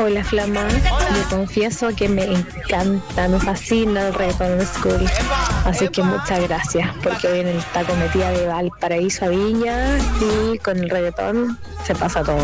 Hola Flama, yo confieso que me encanta, me fascina el reggaetón school, así que muchas gracias, porque hoy en el taco metida de Valparaíso a Viña y con el reggaetón se pasa todo.